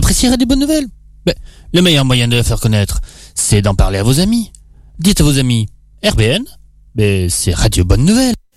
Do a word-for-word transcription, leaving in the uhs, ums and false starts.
appréciez Radio Bonne Nouvelle. Mais le meilleur moyen de la faire connaître, c'est d'en parler à vos amis. Dites à vos amis, R B N, mais c'est Radio Bonne Nouvelle.